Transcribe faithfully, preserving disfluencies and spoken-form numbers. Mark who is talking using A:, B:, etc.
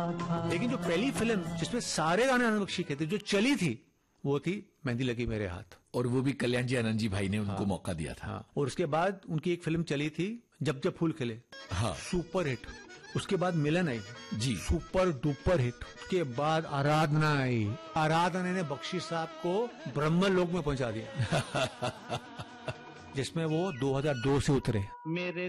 A: लेकिन जो पहली फिल्म जिसमें सारे गाने आनंद बख्शी के थे, जो चली थी, वो थी मेहंदी लगी मेरे हाथ।
B: और वो भी कल्याण जी आनंद जी भाई ने उनको हाँ, मौका दिया था।
A: हाँ, और उसके बाद उनकी एक फिल्म चली थी जब जब फूल खिले, हाँ, सुपर हिट। उसके बाद मिलन आई
B: जी,
A: सुपर डुपर हिट। उसके बाद आराधना आई, आराधना ने बख्शी साहब को ब्रह्मलोक में पहुंचा दिया जिसमें वो दो हज़ार दो से उतरे।
C: मेरे